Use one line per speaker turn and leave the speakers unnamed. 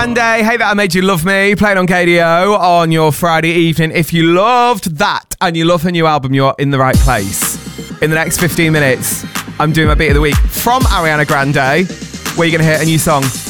Monday, Hey That I Made You Love Me, playing on KDO on your Friday evening. If you loved that and you love her new album, you're in the right place. In the next 15 minutes, I'm doing my beat of the week from Ariana Grande, where you're going to hear a new song